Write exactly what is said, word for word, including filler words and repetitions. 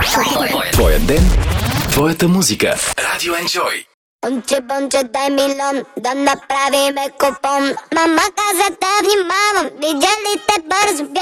Твоя ден, твоята музика. Радио Enjoy. Бонче, бонче, дай милион, да направиме купон. Мама каза да внимавам, видя ли те бързо